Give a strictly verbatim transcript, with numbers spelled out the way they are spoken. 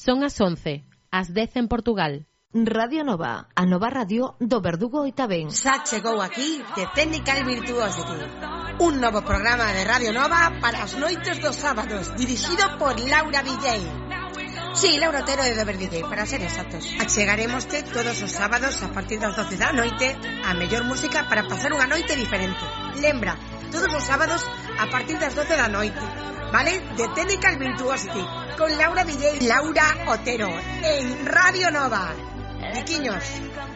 Son as once, as dez en Portugal. Radio Nova, a nova radio do Verdugo e Tabén. Xa chegou aquí The Technical Virtuosity, un novo programa de Radio Nova para as noites dos sábados, dirixido por Laura Villei. Sí, Laura Otero e Dover D J, para ser exactos. Achegaremoste todos os sábados a partir das doce da noite a mellor música para pasar unha noite diferente. Lembra, todos os sábados a partir das doce da noite, vale? The Technical Virtuosity, con Laura Villei, Laura Otero, en Radio Nova. Riquiños.